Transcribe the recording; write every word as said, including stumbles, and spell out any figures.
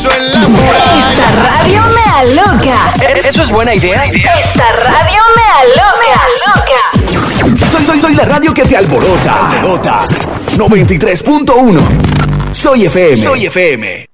piso en la muralla. Esta radio me aloca. ¿Eso es buena idea? Esta radio me aloca. Soy, soy, soy la radio que te alborota. Alborota. noventa y tres punto uno. Soy F M. Soy F M.